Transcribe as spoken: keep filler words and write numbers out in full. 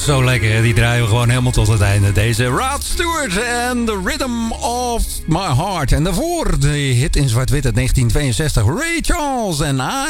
zo lekker. Hè? Die draaien we gewoon helemaal tot het einde. Deze Rod Stewart en The Rhythm of My Heart. En daarvoor de hit in zwart-wit uit negentien tweeënzestig. Ray Charles en